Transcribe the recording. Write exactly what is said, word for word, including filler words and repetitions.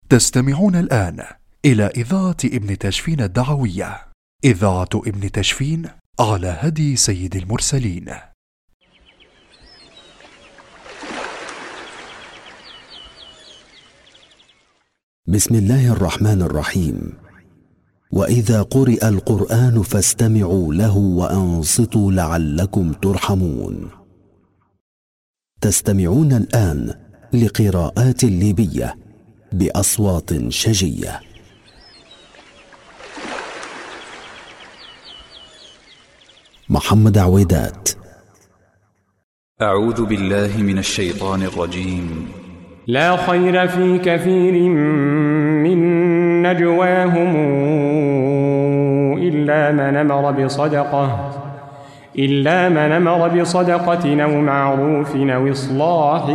تستمعون الآن إلى إذاعة ابن تشفين الدعوية، إذاعة ابن تشفين على هدي سيد المرسلين. بسم الله الرحمن الرحيم. وإذا قرئ القرآن فاستمعوا له وأنصتوا لعلكم ترحمون. تستمعون الآن لقراءات ليبية بأصوات شجية. محمد عويدات. أعوذ بالله من الشيطان الرجيم. لا خير في كثير من نجواهم إلا من أمر بصدقة إلا من أمر بصدقة أو معروف أو إصلاح